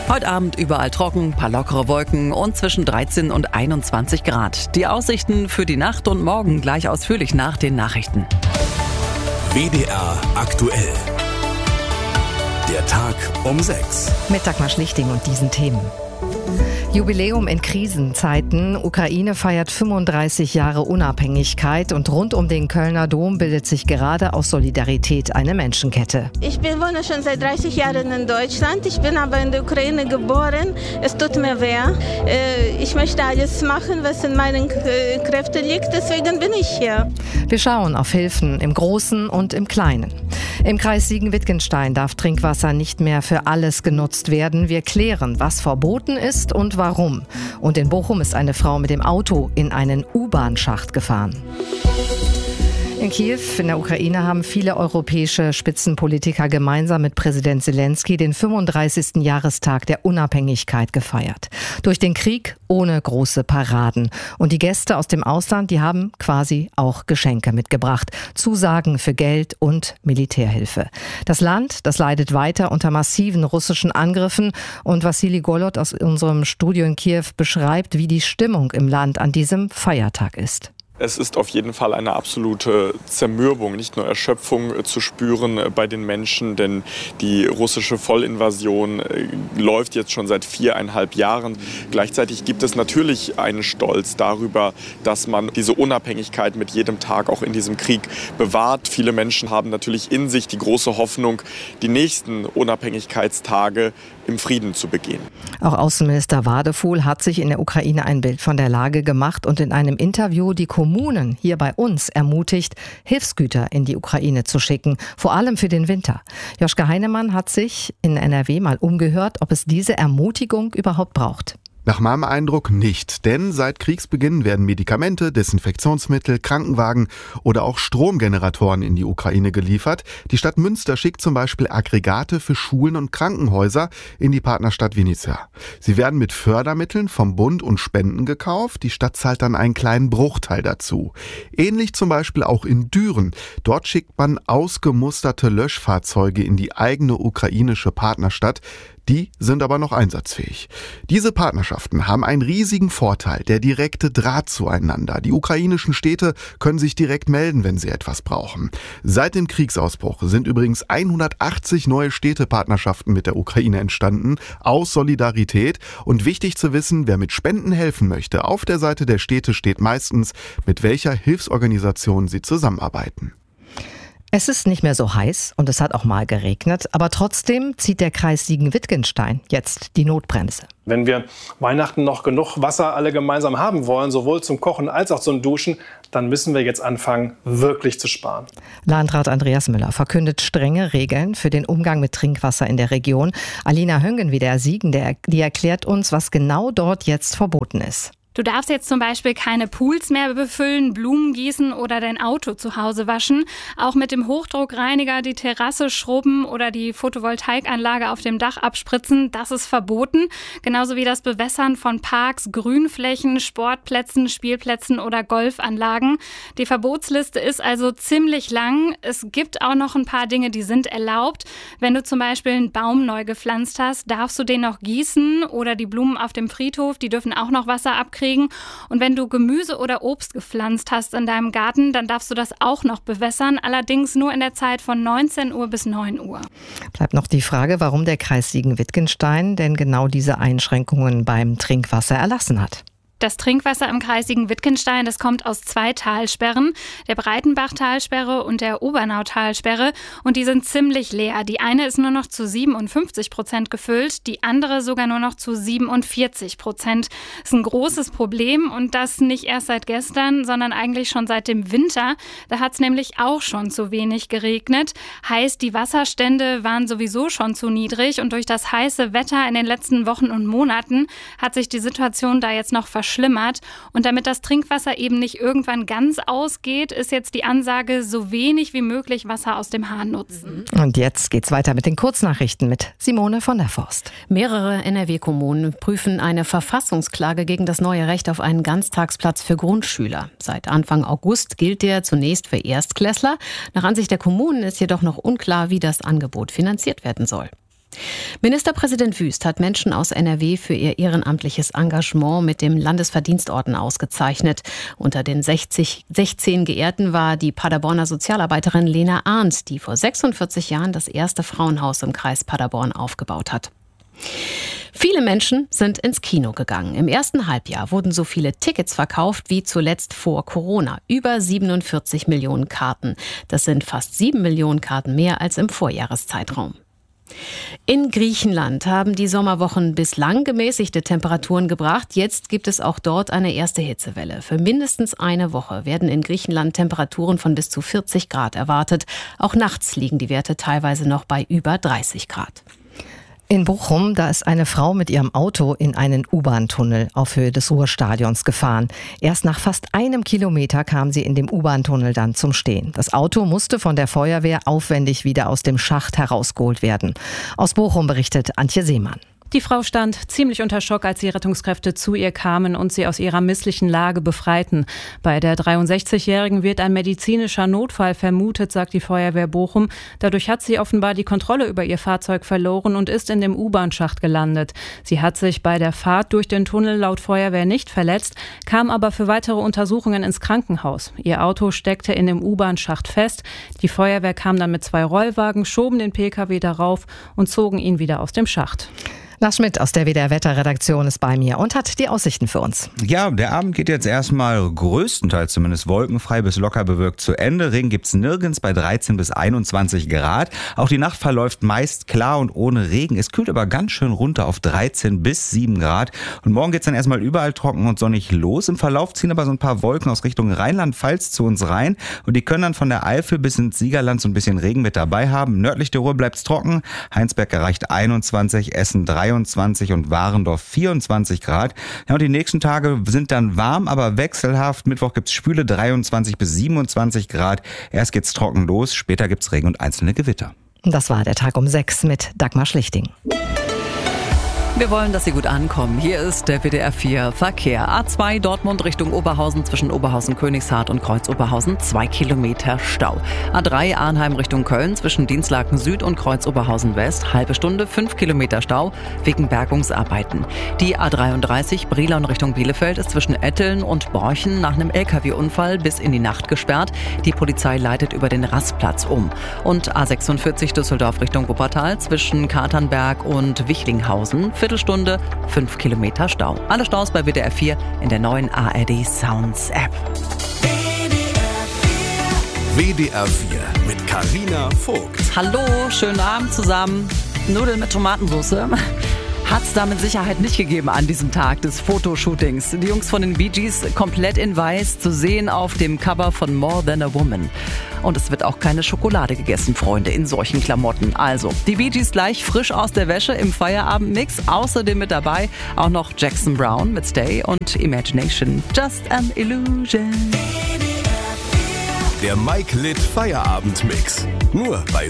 Heute Abend überall trocken, paar lockere Wolken und zwischen 13 und 21 Grad. Die Aussichten für die Nacht und morgen gleich ausführlich nach den Nachrichten. WDR aktuell. Der Tag um 6. Mit Dagmar Schlichting und diesen Themen. Jubiläum in Krisenzeiten. Ukraine feiert 35 Jahre Unabhängigkeit und rund um den Kölner Dom bildet sich gerade aus Solidarität eine Menschenkette. Ich wohne schon seit 30 Jahren in Deutschland. Ich bin aber in der Ukraine geboren. Es tut mir weh. Ich möchte alles machen, was in meinen Kräften liegt. Deswegen bin ich hier. Wir schauen auf Hilfen im Großen und im Kleinen. Im Kreis Siegen-Wittgenstein darf Trinkwasser nicht mehr für alles genutzt werden. Wir klären, was verboten ist und warum. Und in Bochum ist eine Frau mit dem Auto in einen U-Bahn-Schacht gefahren. In Kiew, in der Ukraine, haben viele europäische Spitzenpolitiker gemeinsam mit Präsident Zelensky den 35. Jahrestag der Unabhängigkeit gefeiert. Durch den Krieg ohne große Paraden. Und die Gäste aus dem Ausland, die haben quasi auch Geschenke mitgebracht. Zusagen für Geld und Militärhilfe. Das Land, das leidet weiter unter massiven russischen Angriffen. Und Wassili Golod aus unserem Studio in Kiew beschreibt, wie die Stimmung im Land an diesem Feiertag ist. Es ist auf jeden Fall eine absolute Zermürbung, nicht nur Erschöpfung zu spüren bei den Menschen, denn die russische Vollinvasion läuft jetzt schon seit 4,5 Jahren. Gleichzeitig gibt es natürlich einen Stolz darüber, dass man diese Unabhängigkeit mit jedem Tag auch in diesem Krieg bewahrt. Viele Menschen haben natürlich in sich die große Hoffnung, die nächsten Unabhängigkeitstage im Frieden zu begehen. Auch Außenminister Wadefuhl hat sich in der Ukraine ein Bild von der Lage gemacht und in einem Interview die Kommunen hier bei uns ermutigt, Hilfsgüter in die Ukraine zu schicken, vor allem für den Winter. Joschka Heinemann hat sich in NRW mal umgehört, ob es diese Ermutigung überhaupt braucht. Nach meinem Eindruck nicht, denn seit Kriegsbeginn werden Medikamente, Desinfektionsmittel, Krankenwagen oder auch Stromgeneratoren in die Ukraine geliefert. Die Stadt Münster schickt zum Beispiel Aggregate für Schulen und Krankenhäuser in die Partnerstadt Vinnitsa. Sie werden mit Fördermitteln vom Bund und Spenden gekauft. Die Stadt zahlt dann einen kleinen Bruchteil dazu. Ähnlich zum Beispiel auch in Düren. Dort schickt man ausgemusterte Löschfahrzeuge in die eigene ukrainische Partnerstadt. Die sind aber noch einsatzfähig. Diese Partnerschaften haben einen riesigen Vorteil, der direkte Draht zueinander. Die ukrainischen Städte können sich direkt melden, wenn sie etwas brauchen. Seit dem Kriegsausbruch sind übrigens 180 neue Städtepartnerschaften mit der Ukraine entstanden, aus Solidarität. Und wichtig zu wissen, wer mit Spenden helfen möchte, auf der Seite der Städte steht meistens, mit welcher Hilfsorganisation sie zusammenarbeiten. Es ist nicht mehr so heiß und es hat auch mal geregnet, aber trotzdem zieht der Kreis Siegen-Wittgenstein jetzt die Notbremse. Wenn wir Weihnachten noch genug Wasser alle gemeinsam haben wollen, sowohl zum Kochen als auch zum Duschen, dann müssen wir jetzt anfangen, wirklich zu sparen. Landrat Andreas Müller verkündet strenge Regeln für den Umgang mit Trinkwasser in der Region. Alina Höngen wie der Siegen, die erklärt uns, was genau dort jetzt verboten ist. Du darfst jetzt zum Beispiel keine Pools mehr befüllen, Blumen gießen oder dein Auto zu Hause waschen. Auch mit dem Hochdruckreiniger die Terrasse schrubben oder die Photovoltaikanlage auf dem Dach abspritzen, das ist verboten. Genauso wie das Bewässern von Parks, Grünflächen, Sportplätzen, Spielplätzen oder Golfanlagen. Die Verbotsliste ist also ziemlich lang. Es gibt auch noch ein paar Dinge, die sind erlaubt. Wenn du zum Beispiel einen Baum neu gepflanzt hast, darfst du den noch gießen oder die Blumen auf dem Friedhof, die dürfen auch noch Wasser abkriegen. Und wenn du Gemüse oder Obst gepflanzt hast in deinem Garten, dann darfst du das auch noch bewässern, allerdings nur in der Zeit von 19 Uhr bis 9 Uhr. Bleibt noch die Frage, warum der Kreis Siegen-Wittgenstein denn genau diese Einschränkungen beim Trinkwasser erlassen hat. Das Trinkwasser im Kreis Siegen-Wittgenstein, das kommt aus 2 Talsperren, der Breitenbach-Talsperre und der Obernau-Talsperre. Und die sind ziemlich leer. Die eine ist nur noch zu 57% gefüllt, die andere sogar nur noch zu 47%. Das ist ein großes Problem und das nicht erst seit gestern, sondern eigentlich schon seit dem Winter. Da hat es nämlich auch schon zu wenig geregnet. Heißt, die Wasserstände waren sowieso schon zu niedrig und durch das heiße Wetter in den letzten Wochen und Monaten hat sich die Situation da jetzt noch verschlimmert. Und damit das Trinkwasser eben nicht irgendwann ganz ausgeht, ist jetzt die Ansage, so wenig wie möglich Wasser aus dem Hahn nutzen. Und jetzt geht's weiter mit den Kurznachrichten mit Simone von der Forst. Mehrere NRW-Kommunen prüfen eine Verfassungsklage gegen das neue Recht auf einen Ganztagsplatz für Grundschüler. Seit Anfang August gilt der zunächst für Erstklässler. Nach Ansicht der Kommunen ist jedoch noch unklar, wie das Angebot finanziert werden soll. Ministerpräsident Wüst hat Menschen aus NRW für ihr ehrenamtliches Engagement mit dem Landesverdienstorden ausgezeichnet. Unter den 16 Geehrten war die Paderborner Sozialarbeiterin Lena Arndt, die vor 46 Jahren das erste Frauenhaus im Kreis Paderborn aufgebaut hat. Viele Menschen sind ins Kino gegangen. Im ersten Halbjahr wurden so viele Tickets verkauft wie zuletzt vor Corona. Über 47 Millionen Karten. Das sind fast 7 Millionen Karten mehr als im Vorjahreszeitraum. In Griechenland haben die Sommerwochen bislang gemäßigte Temperaturen gebracht. Jetzt gibt es auch dort eine erste Hitzewelle. Für mindestens eine Woche werden in Griechenland Temperaturen von bis zu 40 Grad erwartet. Auch nachts liegen die Werte teilweise noch bei über 30 Grad. In Bochum, da ist eine Frau mit ihrem Auto in einen U-Bahn-Tunnel auf Höhe des Ruhrstadions gefahren. Erst nach fast 1 Kilometer kam sie in dem U-Bahn-Tunnel dann zum Stehen. Das Auto musste von der Feuerwehr aufwendig wieder aus dem Schacht herausgeholt werden. Aus Bochum berichtet Antje Seemann. Die Frau stand ziemlich unter Schock, als die Rettungskräfte zu ihr kamen und sie aus ihrer misslichen Lage befreiten. Bei der 63-Jährigen wird ein medizinischer Notfall vermutet, sagt die Feuerwehr Bochum. Dadurch hat sie offenbar die Kontrolle über ihr Fahrzeug verloren und ist in dem U-Bahn-Schacht gelandet. Sie hat sich bei der Fahrt durch den Tunnel laut Feuerwehr nicht verletzt, kam aber für weitere Untersuchungen ins Krankenhaus. Ihr Auto steckte in dem U-Bahn-Schacht fest. Die Feuerwehr kam dann mit 2 Rollwagen, schoben den Pkw darauf und zogen ihn wieder aus dem Schacht. Lars Schmidt aus der WDR-Wetterredaktion ist bei mir und hat die Aussichten für uns. Ja, der Abend geht jetzt erstmal größtenteils zumindest wolkenfrei bis locker bewölkt zu Ende. Regen gibt's nirgends bei 13 bis 21 Grad. Auch die Nacht verläuft meist klar und ohne Regen. Es kühlt aber ganz schön runter auf 13 bis 7 Grad. Und morgen geht's dann erstmal überall trocken und sonnig los. Im Verlauf ziehen aber so ein paar Wolken aus Richtung Rheinland-Pfalz zu uns rein. Und die können dann von der Eifel bis ins Siegerland so ein bisschen Regen mit dabei haben. Nördlich der Ruhr bleibt's trocken. Heinsberg erreicht 21, Essen 23 und Warendorf 24 Grad. Ja, und die nächsten Tage sind dann warm, aber wechselhaft. Mittwoch gibt's schwüle 23 bis 27 Grad. Erst geht's trocken los, später gibt's Regen und einzelne Gewitter. Das war der Tag um 6 mit Dagmar Schlichting. Wir wollen, dass Sie gut ankommen. Hier ist der WDR 4 Verkehr. A2 Dortmund Richtung Oberhausen zwischen Oberhausen-Königshardt und Kreuz-Oberhausen 2 Kilometer Stau. A3 Arnheim Richtung Köln zwischen Dinslaken Süd und Kreuz-Oberhausen West halbe Stunde 5 Kilometer Stau wegen Bergungsarbeiten. Die A33 Brilon Richtung Bielefeld ist zwischen Etteln und Borchen nach einem LKW-Unfall bis in die Nacht gesperrt. Die Polizei leitet über den Rastplatz um. Und A46 Düsseldorf Richtung Wuppertal zwischen Katernberg und Wichlinghausen Viertelstunde, 5 Kilometer Stau. Alle Staus bei WDR 4 in der neuen ARD Sounds App. WDR 4 mit Carina Vogt. Hallo, schönen Abend zusammen. Nudeln mit Tomatensauce. Hat's da mit Sicherheit nicht gegeben an diesem Tag des Fotoshootings. Die Jungs von den Bee Gees komplett in weiß, zu sehen auf dem Cover von More Than a Woman. Und es wird auch keine Schokolade gegessen, Freunde, in solchen Klamotten. Also, die Bee Gees gleich frisch aus der Wäsche im Feierabendmix. Außerdem mit dabei auch noch Jackson Brown mit Stay und Imagination. Just an Illusion. Der Mike Litt Feierabendmix. Nur bei